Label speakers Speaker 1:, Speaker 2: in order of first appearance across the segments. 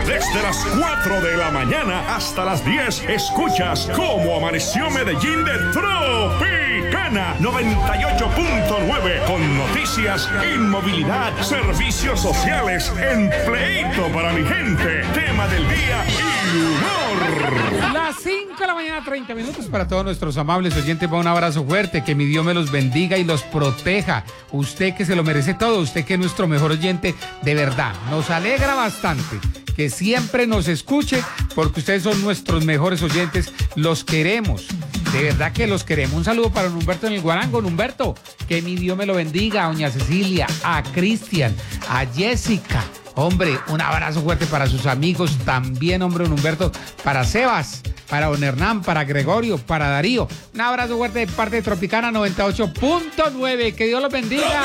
Speaker 1: Desde las 4 de la mañana hasta las 10, escuchas Cómo Amaneció Medellín de Tropicana 98.9, con noticias, inmovilidad, servicios sociales, empleito para mi gente, tema del día y humor.
Speaker 2: Las 5 de la mañana, 30 minutos para todos nuestros amables oyentes. Va un abrazo fuerte, que mi Dios me los bendiga y los proteja. Usted que se lo merece todo, usted que es nuestro mejor oyente, de verdad, nos alegra bastante que siempre nos escuche, porque ustedes son nuestros mejores oyentes, los queremos, de verdad que los queremos. Un saludo para don Humberto en el Guarango. Don Humberto, que mi Dios me lo bendiga, a doña Cecilia, a Cristian, a Jessica. Hombre, un abrazo fuerte para sus amigos también, hombre, don Humberto, para Sebas, para don Hernán, para Gregorio, para Darío. Un abrazo fuerte de parte de Tropicana 98.9. Que Dios los bendiga.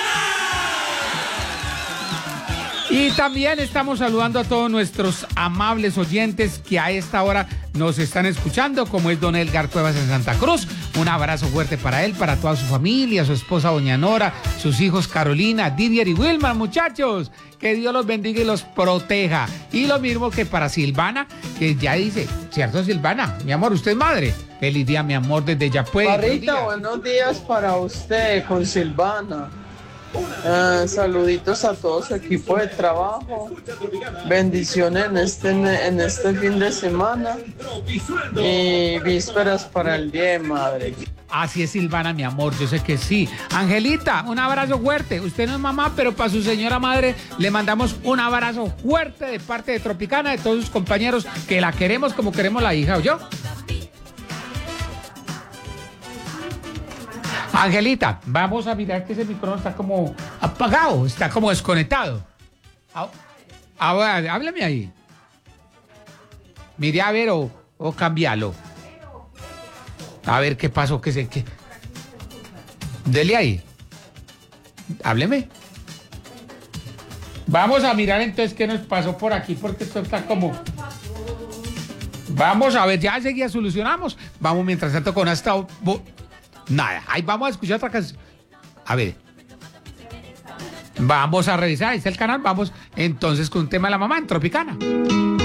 Speaker 2: Y también estamos saludando a todos nuestros amables oyentes que a esta hora nos están escuchando, como es don Edgar Cuevas en Santa Cruz. Un abrazo fuerte para él, para toda su familia, su esposa doña Nora, sus hijos Carolina, Didier y Wilmar, muchachos. Que Dios los bendiga y los proteja. Y lo mismo que para Silvana, que ya dice, ¿cierto, Silvana? Mi amor, ¿usted es madre? Feliz día, mi amor, desde Yapue.
Speaker 3: Parrita, buenos días para usted con Silvana. Saluditos a todo su equipo de trabajo. Bendiciones en este fin de semana y vísperas para el Día de Madre.
Speaker 2: Así es, Silvana, mi amor, yo sé que sí. Angelita, un abrazo fuerte. Usted no es mamá, pero para su señora madre le mandamos un abrazo fuerte de parte de Tropicana, de todos sus compañeros, que la queremos como queremos la hija, ¿oyó? Angelita, vamos a mirar que ese micrófono está como apagado, está como desconectado. Háblame ahí. Mire a ver o cambialo. A ver qué pasó, que dele ahí. Hábleme. Vamos a mirar entonces qué nos pasó por aquí, porque esto está como... Vamos a ver, ya enseguida solucionamos. Vamos mientras tanto con esta... Nada, ahí vamos a escuchar otra canción. A ver. Vamos a revisar, ahí está el canal. Vamos entonces con un tema de la mamá en Tropicana.